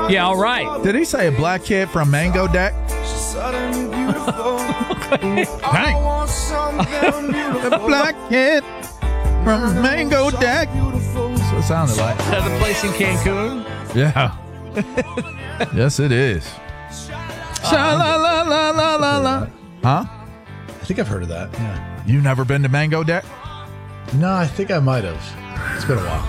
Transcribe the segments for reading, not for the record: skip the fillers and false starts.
Yeah, all right. Did he say a black kid from Mango Deck? Dang. The black kid from Mango Deck. That's what it sounded like. Is that the place in Cancun? Yeah. Yes, it is. Sha-la-la-la-la-la-la. Huh? I think I've heard of that. Yeah. You never been to Mango Deck? No, I think I might have. It's been a while.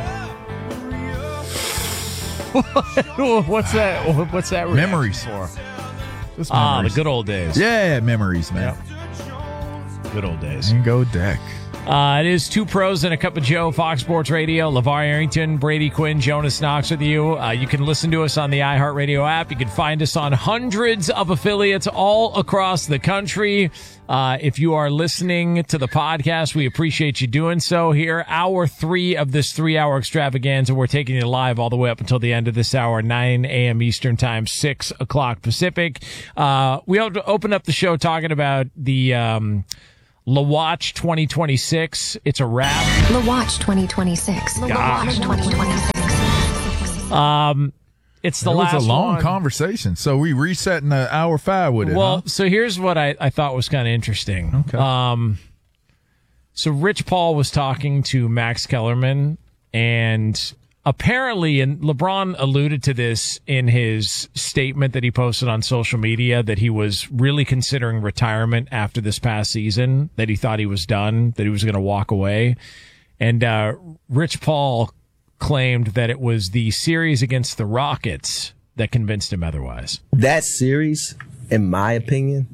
What's that? What's that? Memories. For? Just The memories. good old days. Yeah, memories, man. Good old days. Mango Deck. It is Two Pros and a Cup of Joe, Fox Sports Radio. LeVar Arrington, Brady Quinn, Jonas Knox with you. You can listen to us on the iHeartRadio app. You can find us on hundreds of affiliates all across the country. If you are listening to the podcast, we appreciate you doing so here. Hour 3 of this 3-hour extravaganza. We're taking you live all the way up until the end of this hour, 9 a.m. Eastern Time, 6 o'clock Pacific. We open up the show talking about the La Watch 2026. It's a wrap. La Watch 2026. La Watch 2026. It's the It last was a long one. conversation, so we resetting the hour 5 with it. Well, huh? so here's what I thought was kind of interesting. Okay. So Rich Paul was talking to Max Kellerman, and apparently, and LeBron alluded to this in his statement that he posted on social media, that he was really considering retirement after this past season, that he thought he was done, that he was going to walk away. And Rich Paul claimed that it was the series against the Rockets that convinced him otherwise. That series, in my opinion,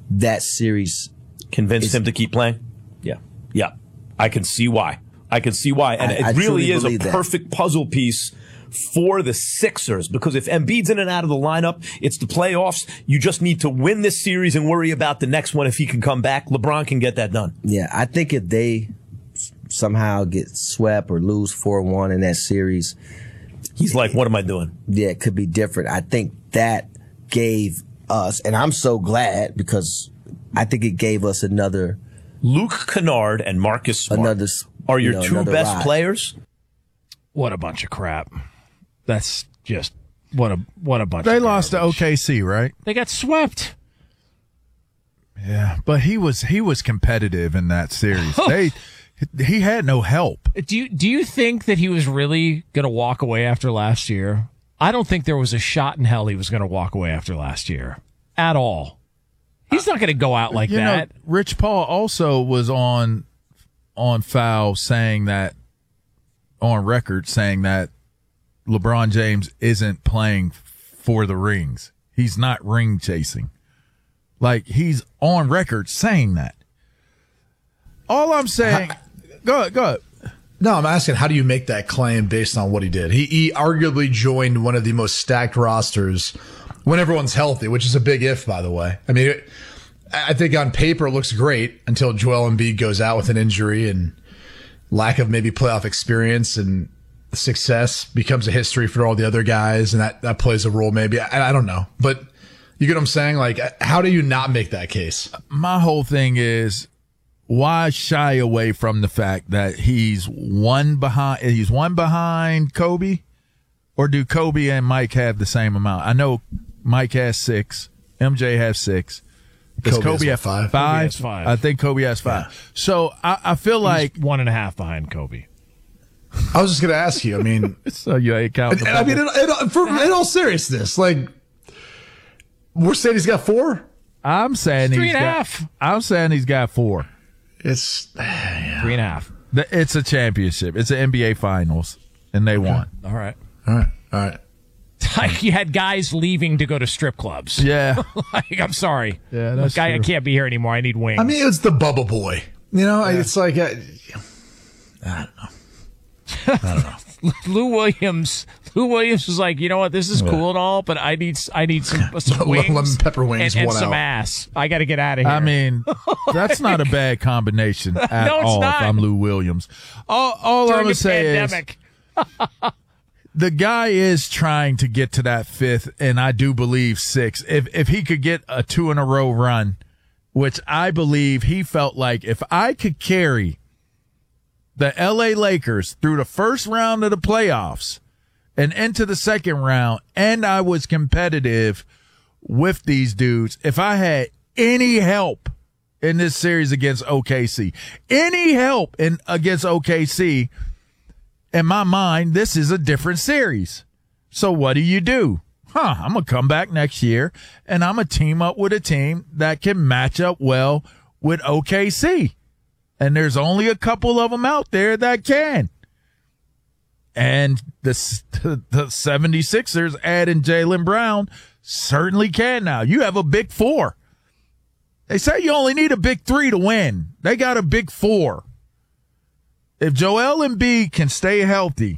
convinced him to keep playing. Yeah. I can see why. And I it really truly is a believe that. perfect puzzle piece for the Sixers, because if Embiid's in and out of the lineup, it's the playoffs. You just need to win this series and worry about the next one. If he can come back, LeBron can get that done. Yeah, I think if they somehow get swept or lose 4-1 in that series, he's like, what am I doing? Yeah, it could be different. I think that gave us, and I'm so glad, because I think it gave us another Luke Kennard and Marcus Smart are your two best players. What a bunch of crap. That's just what a bunch. They of lost to garbage. OKC, right? They got swept. Yeah, but he was competitive in that series. He had no help. Do you think that he was really going to walk away after last year? I don't think there was a shot in hell he was going to walk away after last year at all. He's not going to go out like that. Rich Paul also was on foul saying that, on record saying that LeBron James isn't playing for the rings. He's not ring chasing. Like, he's on record saying that. All I'm saying, go ahead. No, I'm asking, how do you make that claim based on what he did? He arguably joined one of the most stacked rosters when everyone's healthy, which is a big if, by the way. I mean, I think on paper it looks great until Joel Embiid goes out with an injury, and lack of maybe playoff experience and success becomes a history for all the other guys, and that plays a role maybe. I don't know. But you get what I'm saying? Like, how do you not make that case? My whole thing is, why shy away from the fact that he's one behind Kobe? Or do Kobe and Mike have the same amount? I know Mike has 6. MJ has 6. Does Kobe have 5? Kobe has 5. I think Kobe has 5. Yeah. So I feel like 1.5 behind Kobe. I was just going to ask you. I mean, so you ain't counting. I mean, in all seriousness, like, we're saying he's got 4. I'm saying it's 3.5. I'm saying he's got 4. It's 3.5. It's a championship. It's an NBA Finals, and they won. All right. Like, you had guys leaving to go to strip clubs. Yeah. Like, I'm sorry. Yeah, that's I true. can't be here anymore. I need wings. I mean, it's the Bubble Boy. You know, it's like, I don't know. Lou Williams was like, you know what, this is cool and all, but I need some wings, lemon pepper wings, and one some out. ass. I got to get out of here. I mean, that's not a bad combination at No, it's all. not. If I'm Lou Williams, all I'm gonna say pandemic. is the guy is trying to get to that 5th, and I do believe 6. If he could get a 2 in a row run, which I believe he felt like, if I could carry the LA Lakers through the first round of the playoffs and into the second round, and I was competitive with these dudes, if I had any help in this series against OKC, against OKC, in my mind, this is a different series. So what do? I'm going to come back next year, and I'm going to team up with a team that can match up well with OKC. And there's only a couple of them out there that can. And the 76ers adding Jaylen Brown certainly can now. You have a big four. They say you only need a big three to win. They got a big four. If Joel Embiid can stay healthy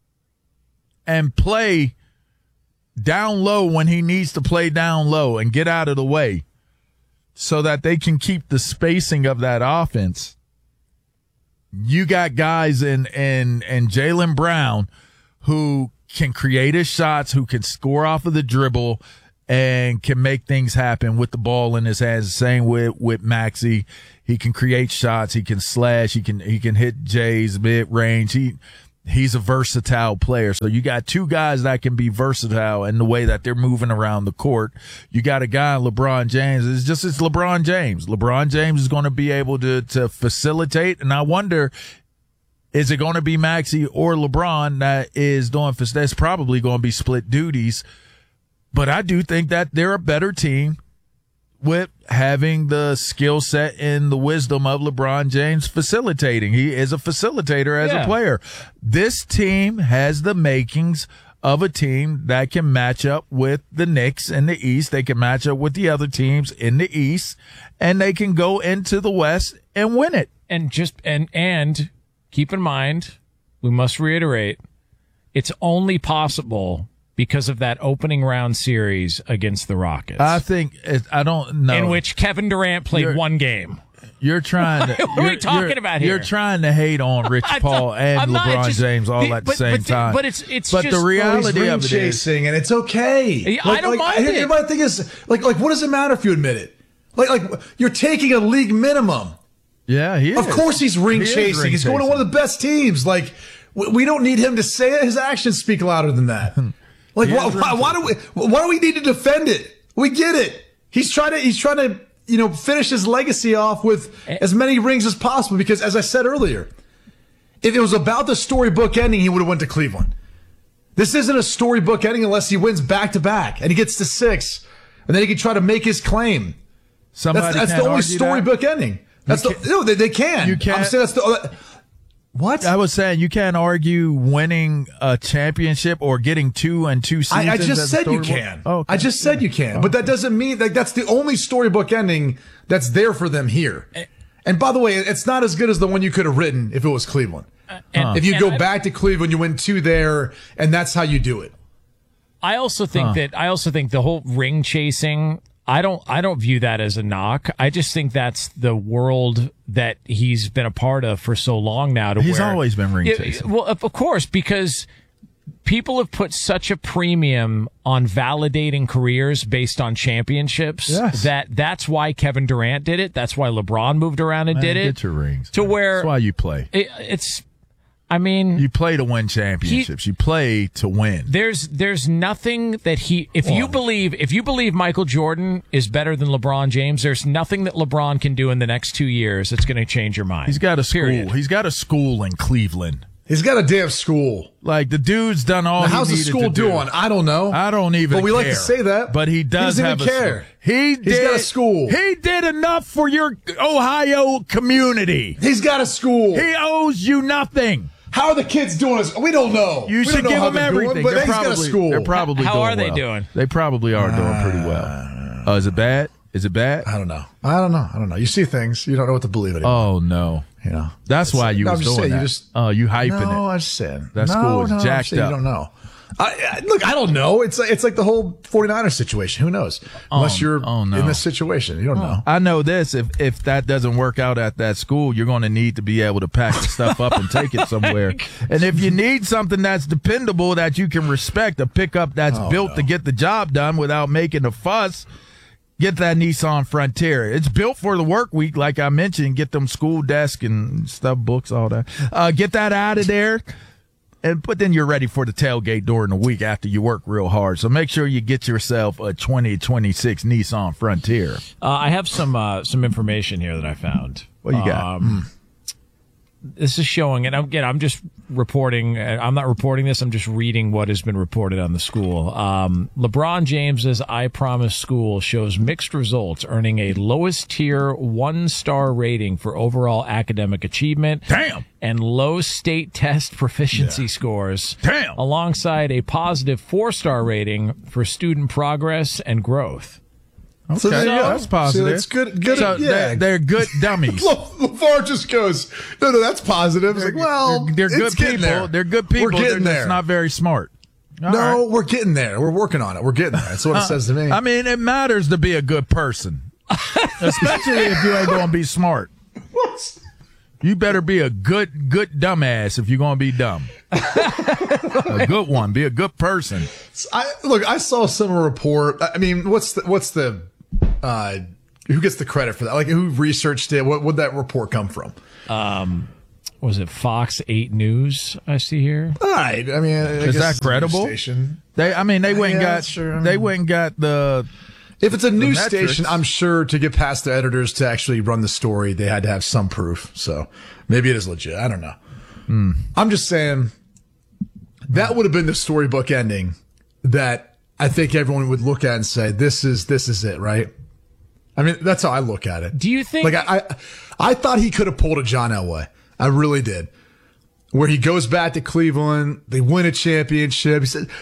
and play down low when he needs to play down low and get out of the way so that they can keep the spacing of that offense, you got guys in Jaylen Brown who can create his shots, who can score off of the dribble and can make things happen with the ball in his hands. Same with Maxey. He can create shots. He can slash. He can hit J's mid range. He's a versatile player. So you got two guys that can be versatile in the way that they're moving around the court. You got a guy, LeBron James. It's LeBron James. LeBron James is going to be able to facilitate. And I wonder, is it going to be Maxey or LeBron that is doing, that's probably going to be split duties. But I do think that they're a better team with having the skill set and the wisdom of LeBron James facilitating. He is a facilitator as a player. This team has the makings of a team that can match up with the Knicks in the East. They can match up with the other teams in the East, and they can go into the West and win it. And and keep in mind, we must reiterate, it's only possible because of that opening round series against the Rockets. I don't know. In which Kevin Durant played one game. You're trying to. What are we talking about here? You're trying to hate on Rich Paul and LeBron James all at the same time. But it's but just, the reality of it chasing, and it's okay. I don't mind it. My thing is, like, what does it matter if you admit it? Like you're taking a league minimum. Yeah, he is. Of course, he's ring chasing. He's going to one of the best teams. Like, we don't need him to say it. His actions speak louder than that. Like, why do we need to defend it? We get it. He's trying to, finish his legacy off with as many rings as possible. Because, as I said earlier, if it was about the storybook ending, he would have went to Cleveland. This isn't a storybook ending unless he wins back to back and he gets to 6, and then he can try to make his claim. That's the only storybook ending. They can. You can't. I'm saying that's what? I was saying you can't argue winning a championship or getting 2 and 2 seasons. I just said you can. Oh, okay. I just said you can. But that doesn't mean that's the only storybook ending that's there for them here. And by the way, it's not as good as the one you could have written if it was Cleveland. If you go back to Cleveland, you win 2 there, and that's how you do it. I also think the whole ring chasing, I don't view that as a knock. I just think that's the world that he's been a part of for so long now. He's always been ring chasing. Well, of course, because people have put such a premium on validating careers based on championships. Yes. That's why Kevin Durant did it. That's why LeBron moved around and did it. Get your rings. To where that's why you play. You play to win championships. You play to win. There's nothing that if you believe Michael Jordan is better than LeBron James, there's nothing that LeBron can do in the next 2 years that's going to change your mind. He's got a school. Period. He's got a school in Cleveland. He's got a damn school. Like, the dude's done all. How's the school doing? I don't know. I don't even. But we like to say that. But he does have a care. He's got a school. He did enough for your Ohio community. He's got a school. He owes you nothing. How are the kids doing? We don't know. You should give them everything. But he's got a school. They're probably How doing are they well. doing? They probably are doing pretty well. Is it bad? Is it bad? I don't know. You see things. You don't know what to believe anymore. Oh, no. That's why you was doing that. You hyping it. No, I'm just saying. That school is jacked up. You don't know. Look, I don't know. It's like the whole 49ers situation. Who knows? Unless you're in this situation. You don't know. I know this. If that doesn't work out at that school, you're going to need to be able to pack the stuff up and take it somewhere. And if you need something that's dependable, that you can respect, a pickup that's built to get the job done without making a fuss, get that Nissan Frontier. It's built for the work week, like I mentioned. Get them school desk and stuff, books, all that. Get that out of there. but then you're ready for the tailgate during the week after you work real hard. So make sure you get yourself a 2026 Nissan Frontier. I have some information here that I found. What you got? This is showing, and again, I'm just reporting. I'm not reporting this. I'm just reading what has been reported on the school. LeBron James's I Promise school shows mixed results, earning a lowest tier 1-star rating for overall academic achievement. Damn. And low state test proficiency scores. Damn. Alongside a positive 4-star rating for student progress and growth. Okay, So there you go. that's positive. See, that's good. So Yeah. they're good dummies. LeVar just goes, no, that's positive. It's like, well, they're good it's getting people. there. They're good people. We're getting They're there. just not very smart. All No, right. we're getting there. We're working on it. We're getting there. That's what it says to me. I mean, it matters to be a good person, especially if you ain't gonna be smart. What? You better be a good dumbass if you're gonna be dumb. A good one. Be a good person. I saw some report. I mean, what's the who gets the credit for that? Like, who researched it? What would that report come from? Was it Fox 8 News I see here? All right. I mean, Is that credible? Station. They went and Yeah, got. sure. They went and got the. If it's a news metrics. station, I'm sure to get past the editors to actually run the story, they had to have some proof. So maybe it is legit. I don't know. I'm just saying that would have been the storybook ending that I think everyone would look at and say, this is it, right? I mean, that's how I look at it. Do you think? Like I thought he could have pulled a John Elway. I really did. Where he goes back to Cleveland, they win a championship. He says,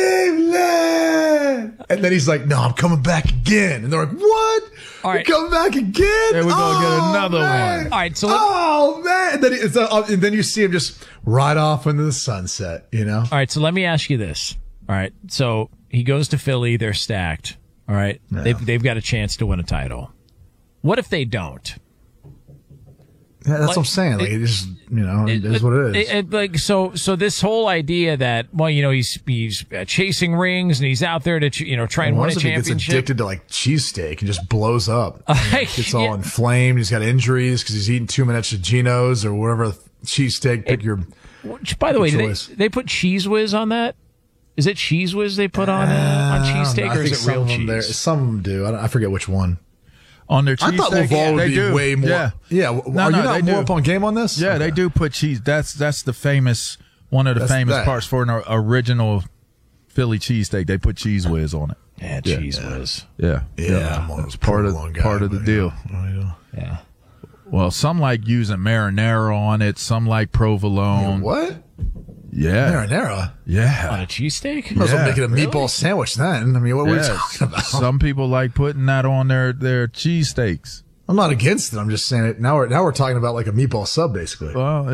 Cleveland! And then he's like, no, I'm coming back again. And they're like, what? All right. You're coming back again? Yeah, we're gonna get another man. one. All right, so oh, man. And then you see him just ride off into the sunset, you know? all right, so let me ask you this. All right, so he goes to Philly. They're stacked. All right, they've got a chance to win a title. What if they don't? Yeah, that's what I'm saying. Like, it just, it is what it is. So this whole idea that, well, he's chasing rings and he's out there to try and win a What if he gets championship. addicted to like cheesesteak and just blows up? Gets all Yeah. inflamed. He's got injuries because he's eating too much of Geno's or whatever cheesesteak. Pick your. Which, by the way, do choice. they put Cheese Whiz on that? Is it Cheese Whiz they put on cheesesteak, or is it real cheese? Some of them do. I forget which one. On their cheese I thought steak, LeVar would they be do. way more. Yeah. Yeah. No, Are you no, not they more do. up on game on this? Yeah, Okay. they do put cheese. That's the famous one of the That's famous that. parts for an original Philly cheesesteak. They put Cheese Whiz on it. Yeah, Cheese Whiz. Yeah, Yeah. I'm one of those part of provolone guys, the but, deal. Yeah. Well, some like using marinara on it. Some like provolone. What? Yeah, Marinara? On yeah. a cheesesteak? Might as well Yeah. make it a meatball sandwich then. I mean, what are we Yes. talking about? Some people like putting that on their cheesesteaks. I'm not against it. I'm just saying it. Now we're talking about like a meatball sub, basically. Well,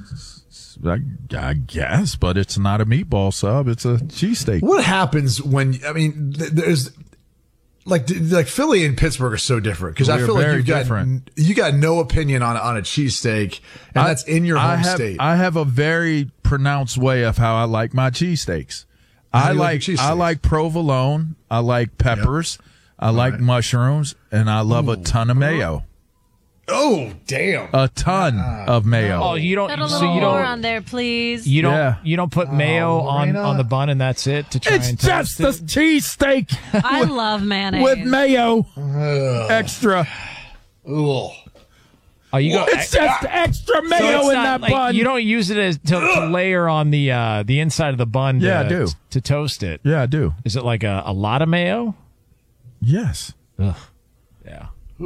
I guess, but it's not a meatball sub. It's a cheesesteak. What happens when, there's like Philly and Pittsburgh are so different because I We're feel like very different. you got no opinion on a cheesesteak, and that's in your home state. I have a very pronounced way of how I like my cheesesteaks. I do you like like your cheesesteaks? I like provolone. I like peppers. I like mushrooms, and I love a ton of mayo. Oh, damn. A ton of mayo. Oh, you don't. Put a So little you more don't. on there, please. You don't. Yeah. You don't put mayo on Lorena. the bun, and that's it. To try It's and just toast a it? cheesesteak I love mayonnaise. with mayo extra. Ugh. Oh, you go. It's just extra so mayo it's in not that like, bun. you don't use it as to layer on the inside of the bun. Yeah, I do. To toast it. Yeah, I do. Is it like a lot of mayo? Yes. Yeah.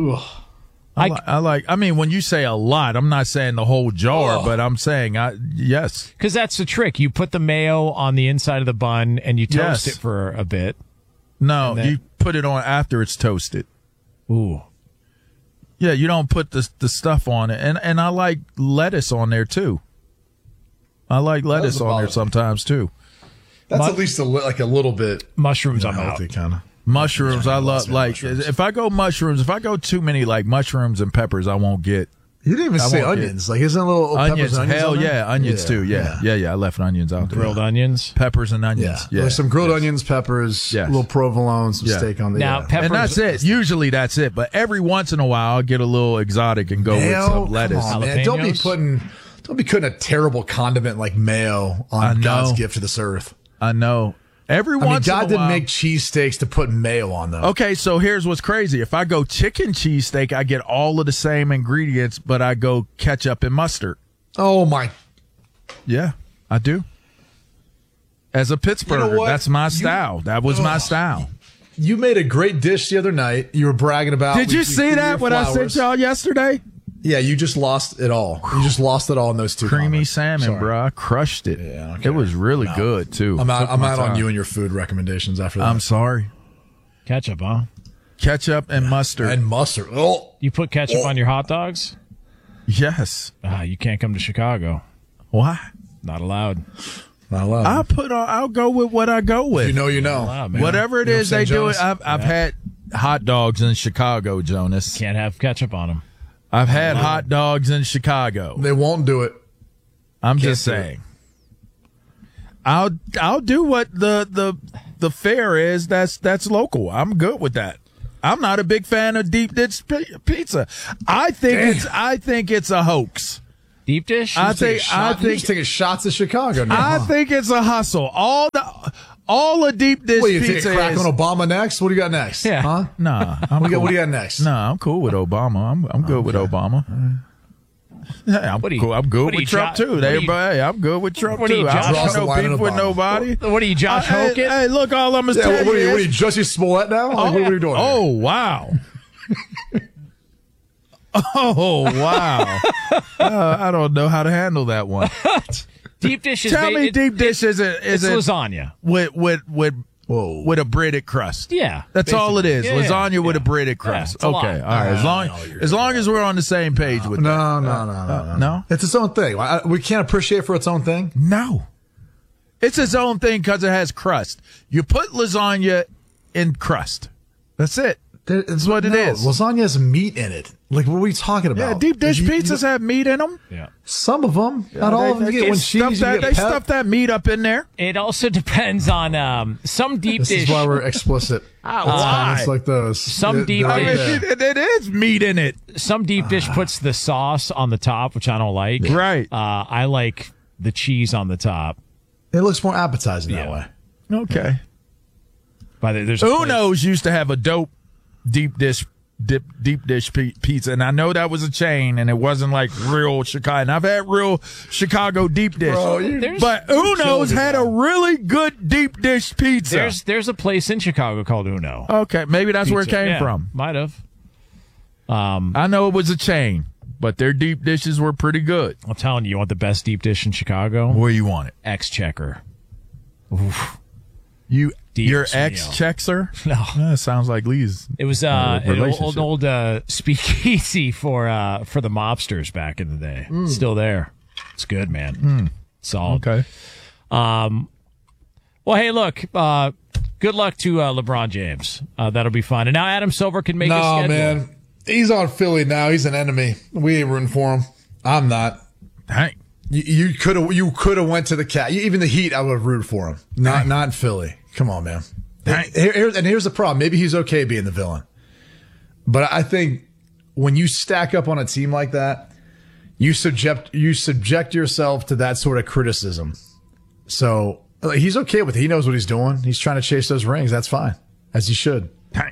I mean, when you say a lot, I'm not saying the whole jar, but I'm saying yes. Because that's the trick. You put the mayo on the inside of the bun and you toast Yes. it for a bit. No, And then- you put it on after it's toasted. Ooh. Yeah, you don't put the stuff on it. And I like lettuce on there too. I like lettuce doesn't on there bother me. sometimes too. That's at least a little bit Mushrooms, I'm out. healthy, kind of. Mushrooms, I love. me Like mushrooms. if I go too many like mushrooms and peppers, I won't get You didn't even say won't get- onions. Like, isn't a little onions. peppers and onions Hell on there? yeah, onions too. Yeah. I left onions out there. Grilled onions. Peppers and Yeah. onions. Yeah, There's some grilled onions, peppers, Yes. a little provolone, some Yeah. steak on the Now, peppers. and that's it. Usually that's it. But every once in a while, I'll get a little exotic and go with Mayo? some lettuce. Come on, man. Don't be Jalapenos? Don't be putting a terrible condiment like mayo on God's gift to this earth. I know. Every once in a while. God didn't make cheesesteaks to put mayo on them. Okay, so here's what's crazy. If I go chicken cheesesteak, I get all of the same ingredients, but I go ketchup and mustard. Oh, my. Yeah, I do. As a Pittsburgher, You know what? that's my style. That was my style. You made a great dish the other night. You were bragging about. Did you see that when I sent y'all yesterday? Yeah, you just lost it all. You just lost it all in those two. Creamy comments. salmon, Sorry. bro. I crushed it. Yeah, I don't it care. was really good, too. I'm out. Took I'm my out on time. you and your food recommendations after that. I'm sorry. Ketchup, huh? Ketchup and mustard. And mustard. Oh, You put ketchup on your hot dogs? Yes. You can't come to Chicago. Why? Not allowed. not allowed. I'll go with what I go with. You know. Allowed, man. Whatever it You know is what I'm they saying, do it. Jonas? I've had hot dogs in Chicago, Jonas. Can't have ketchup on them. I've had hot dogs in Chicago. They won't do it. I'm just do it. saying. I'll do what the fare is. That's local. I'm good with that. I'm not a big fan of deep dish pizza. I think it's a hoax. Deep dish? You're just taking shots at Chicago now. I think it's a hustle. All the deep dish What, you take pizza a crack is. on Obama next? What do you got next? Yeah. Huh? Nah, What do you got next? Nah, I'm cool with Obama. I'm good with Obama. Yeah, I'm What are you- cool. I'm good what are with you, Trump Jo- too. what are you- Hey, I'm good with Trump what are you, too. I Josh? don't Draws the no line beef at with Obama. nobody. What are you, Josh Hey, Hogan? Hey, look, all I'm gonna Yeah, tell what are you you, is. Jussie Smollett now? Like, what are you doing? Oh wow. Oh wow. I don't know how to handle that one. Deep dish is Tell me, deep dish is it's it lasagna. with a breaded crust? Yeah, That's all it is. basically. Yeah, Lasagna with a yeah. breaded Yeah, crust. it's a lot. Okay, all right. As long as we're on the same page with that. No. No? It's its own thing. We can't appreciate it for its own thing. No. It's its own thing because it has crust. You put lasagna in crust. That's it. That's what it is. Lasagna has meat in it. Like, what are we talking about? Yeah, deep dish You- pizzas have meat in them. Yeah. Some of them. Not all of them. You get one cheese. They stuff that meat up in there. It also depends on some deep This dish. is why we're explicit. Why? It's like those. Some deep They're dish- right there. It is meat in it. Some deep dish puts the sauce on the top, which I don't like. Right. I like the cheese on the top. It looks more appetizing that Yeah. way. Okay. By the there's a place- Uno's used to have a dope deep dish pizza, and I know that was a chain, and it wasn't like real Chicago. And I've had real Chicago deep dish, There's- but Uno's had a really good deep dish pizza. There's a place in Chicago called Uno. Okay, maybe that's where it Pizza. came Yeah, from. Might have. I know it was a chain, but their deep dishes were pretty good. I'm telling you, you want the best deep dish in Chicago? Where you want it? Exchequer. Your Dios ex mio. checks her? No. That sounds like Lee's. It was an relationship. old speakeasy for the mobsters back in the day. It's still there. It's good, man. Solid. Okay. Well, hey, look. Good luck to LeBron James. That'll be fun. And now Adam Silver can make his No, schedule. man. He's on Philly now. He's an enemy. We ain't rooting for him. I'm not. Dang. You could have went to the cat. Even the Heat, I would have rooted for him. Not Philly. Come on, man. Here's the problem. Maybe he's okay being the villain, but I think when you stack up on a team like that, you subject yourself to that sort of criticism. So he's okay with it. He knows what he's doing. He's trying to chase those rings. That's fine, as he should. Dang.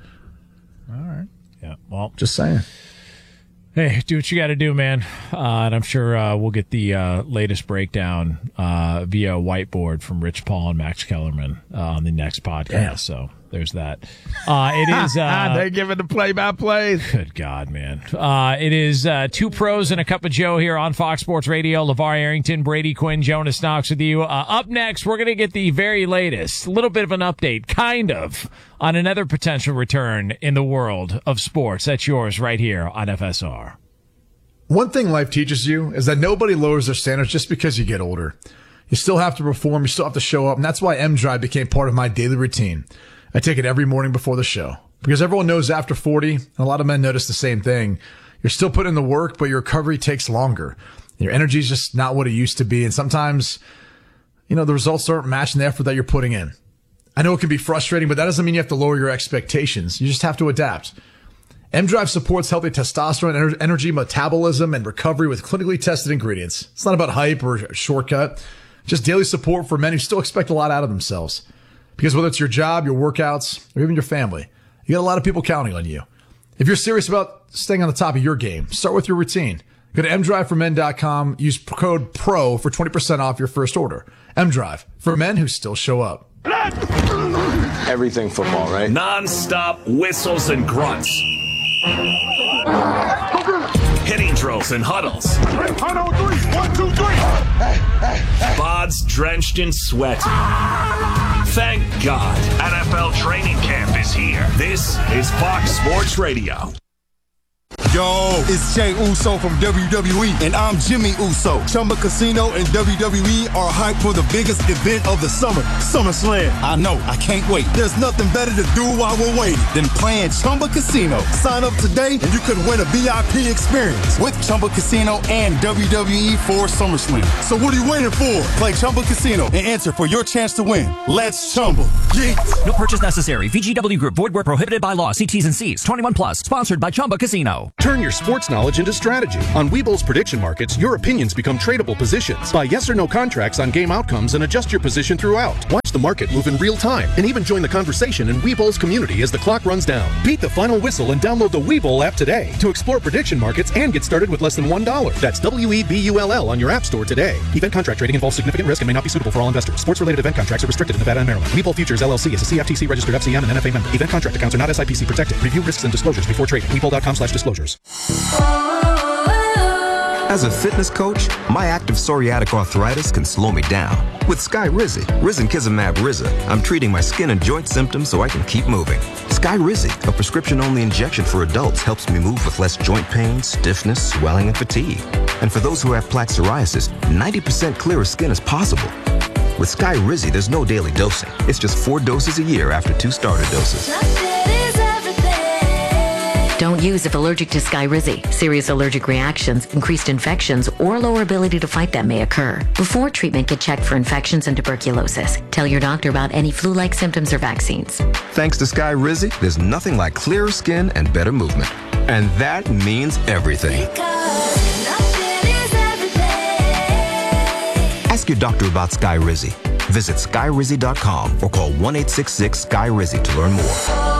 Yeah. Well, Just saying. hey, do what you got to do, man. And I'm sure we'll get the latest breakdown via whiteboard from Rich Paul and Max Kellerman on the next podcast. Damn. So there's that. It is. They give it the play-by-play. Good God, man. It is two pros and a cup of Joe here on Fox Sports Radio. LeVar Arrington, Brady Quinn, Jonas Knox with you. Up next, we're going to get the very latest, a little bit of an update, kind of, on another potential return in the world of sports. That's yours right here on FSR. One thing life teaches you is that nobody lowers their standards just because you get older. You still have to perform. You still have to show up. And that's why M-Drive became part of my daily routine. I take it every morning before the show because everyone knows after 40, and a lot of men notice the same thing. You're still putting in the work, but your recovery takes longer. Your energy is just not what it used to be. And sometimes, the results aren't matching the effort that you're putting in. I know it can be frustrating, but that doesn't mean you have to lower your expectations. You just have to adapt. M-Drive supports healthy testosterone, energy, metabolism, and recovery with clinically tested ingredients. It's not about hype or a shortcut, just daily support for men who still expect a lot out of themselves. Because whether it's your job, your workouts, or even your family, you got a lot of people counting on you. If you're serious about staying on the top of your game, start with your routine. Go to mdriveformen.com, use code PRO for 20% off your first order. M-Drive, for men who still show up. Everything football, right? Non-stop whistles and grunts. Hitting drills and huddles. 1, 2, 3. Bods drenched in sweat. Thank God NFL training camp is here. This is Fox Sports Radio. Yo, it's Jay Uso from WWE, and I'm Jimmy Uso. Chumba Casino and WWE are hyped for the biggest event of the summer, SummerSlam. I know, I can't wait. There's nothing better to do while we're waiting than playing Chumba Casino. Sign up today and you could win a VIP experience with Chumba Casino and WWE for SummerSlam. So what are you waiting for? Play Chumba Casino and enter for your chance to win. Let's Chumba. Yeah. No purchase necessary. VGW Group. Void where prohibited by law. See T's and C's. 21 plus. Sponsored by Chumba Casino. Turn your sports knowledge into strategy. On Webull's prediction markets, your opinions become tradable positions. Buy yes or no contracts on game outcomes and adjust your position throughout. Watch the market move in real time and even join the conversation in Webull's community as the clock runs down. Beat the final whistle and download the Webull app today to explore prediction markets and get started with less than $1. That's WEBULL on your app store today. Event contract trading involves significant risk and may not be suitable for all investors. Sports-related event contracts are restricted in Nevada and Maryland. Webull Futures LLC is a CFTC registered FCM and NFA member. Event contract accounts are not SIPC protected. Review risks and disclosures before trading. Webull.com/disclosures. As a fitness coach, my active psoriatic arthritis can slow me down. With Skyrizi, Risankizumab Riza, I'm treating my skin and joint symptoms so I can keep moving. Skyrizi, a prescription-only injection for adults, helps me move with less joint pain, stiffness, swelling, and fatigue. And for those who have plaque psoriasis, 90% clearer skin is possible. With Skyrizi, there's no daily dosing. It's just 4 doses a year after 2 starter doses. Don't use if allergic to Skyrizi. Serious allergic reactions, increased infections, or lower ability to fight them may occur. Before treatment, get checked for infections and tuberculosis. Tell your doctor about any flu-like symptoms or vaccines. Thanks to Skyrizi, there's nothing like clearer skin and better movement. And that means everything. Ask your doctor about Skyrizi. Visit Skyrizi.com or call 1-866-SKY-RIZI to learn more.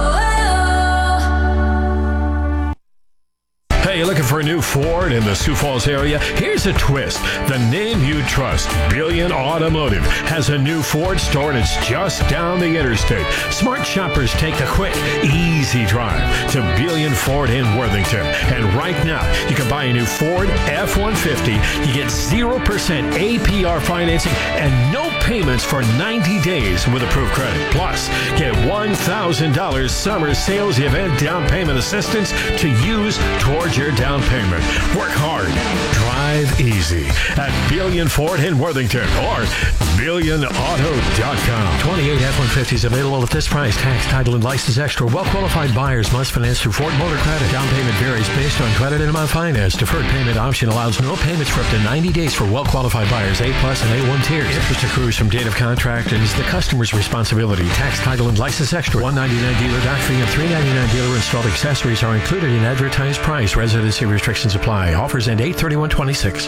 Hey, you're looking for a new Ford in the Sioux Falls area? Here's a twist. The name you trust, Billion Automotive, has a new Ford store and it's just down the interstate. Smart shoppers take the quick, easy drive to Billion Ford in Worthington. And right now, you can buy a new Ford F-150. You get 0% APR financing and no payments for 90 days with approved credit. Plus, get $1,000 summer sales event down payment assistance to use towards your down payment. Work hard, drive easy at Billion Ford in Worthington or BillionAuto.com. 28 F-150s available at this price. Tax, title, and license extra. Well-qualified buyers must finance through Ford Motor Credit. Down payment varies based on credit and amount financed. Deferred payment option allows no payments for up to 90 days for well-qualified buyers, A+ and A1 tiers. Interest accrues from date of contract and is the customer's responsibility. Tax, title, and license extra. $199 dealer dock fee and $399 dealer installed accessories are included in advertised price. Residency restrictions apply. Offers end 8/31/26.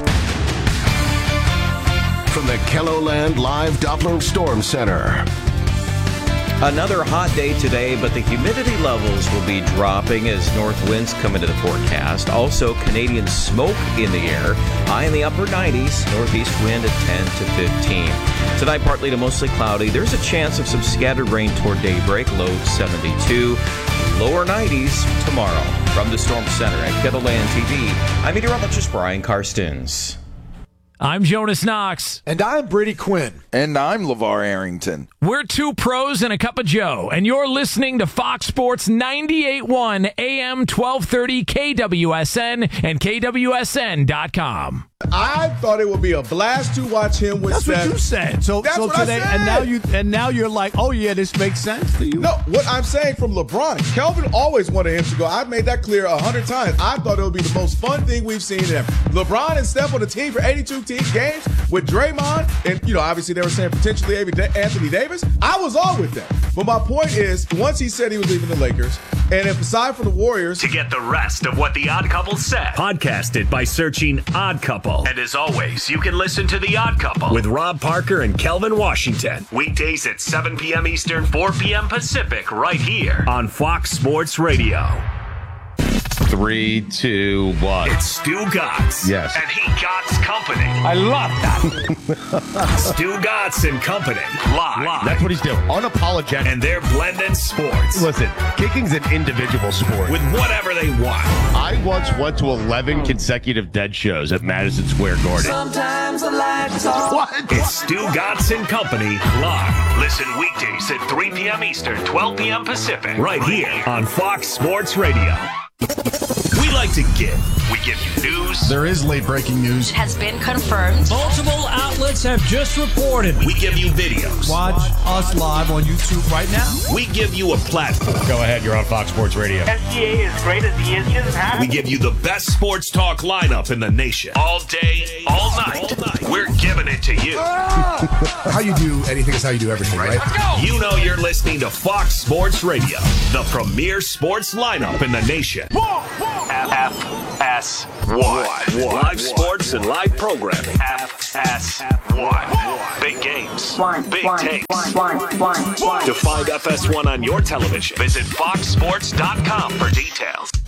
From the KELOLAND Live Doppler Storm Center. Another hot day today, but the humidity levels will be dropping as north winds come into the forecast. Also, Canadian smoke in the air. High in the upper 90s, northeast wind at 10 to 15. Tonight, partly to mostly cloudy. There's a chance of some scattered rain toward daybreak, low 72. Lower 90s tomorrow. From the Storm Center at KELOLAND TV, I'm meteorologist Brian Karstens. I'm Jonas Knox. And I'm Brady Quinn. And I'm LeVar Arrington. We're 2 pros and a cup of Joe, and you're listening to Fox Sports 98.1 AM 1230 KWSN and KWSN.com. I thought it would be a blast to watch him with That's Steph. what you said. So what today, I said. and now you're like, oh yeah, this makes sense to you. No, what I'm saying from LeBron, Kelvin always wanted him to go. I've made that clear 100 times. I thought it would be the most fun thing we've seen ever. LeBron and Steph on the team for 82 games with Draymond, and obviously they were saying potentially Anthony Davis. I was all with that. But my point is, once he said he was leaving the Lakers, And if aside from the Warriors, to get the rest of what The Odd Couple said, podcast it by searching Odd Couple. And as always, you can listen to The Odd Couple with Rob Parker and Kelvin Washington. Weekdays at 7 p.m. Eastern, 4 p.m. Pacific, right here on Fox Sports Radio. 3, 2, 1. It's Stu Gotts. Yes. And he Gotts Company. I love that. Stu Gotts and Company. Live. That's what he's doing. Unapologetic. And they're blending sports. Listen, kicking's an individual sport. With whatever they want. I once went to 11 consecutive Dead shows at Madison Square Garden. Sometimes the lights off. What? It's Stu Gotts and Company live. Listen weekdays at 3 p.m. Eastern, 12 p.m. Pacific. Right here on Fox Sports Radio. We like to give. We give you news. There is late breaking news. Has been confirmed. Multiple outlets have just reported. We give you videos. Watch us live on YouTube right now. We give you a platform. Go ahead, you're on Fox Sports Radio. SGA as great as he is shouldn't happen. We give you the best sports talk lineup in the nation. All day, all night. We're giving it to you. How you do anything is how you do everything, right? Let's go. You know you're listening to Fox Sports Radio, the premier sports lineup in the nation. FS1. Live sports and live programming. FS1. Big games. Big takes. To find FS1 on your television, visit foxsports.com for details.